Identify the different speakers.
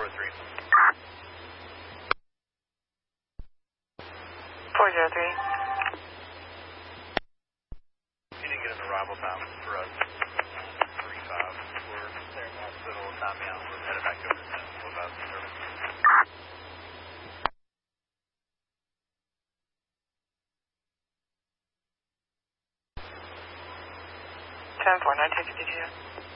Speaker 1: 403.
Speaker 2: 403.
Speaker 1: You didn't get an arrival time for us. 35. We're there in the hospital. Time out. We're headed back over to Nashville about the service.
Speaker 2: 749, take it to you.